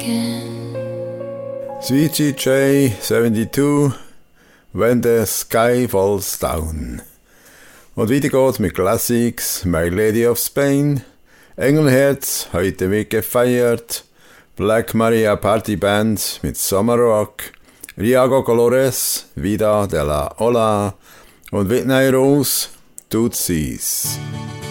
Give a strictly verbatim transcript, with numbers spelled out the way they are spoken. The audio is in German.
again. Sweet G J zweiundsiebzig, When the Sky Falls Down. Und weiter geht's mit Classics, My Lady of Spain, Engelherz, heute wird gefeiert, Black Maria Party Band mit Summer Rock, Riago Colores, Vida de la Ola und Whitney Rose, Tutsis.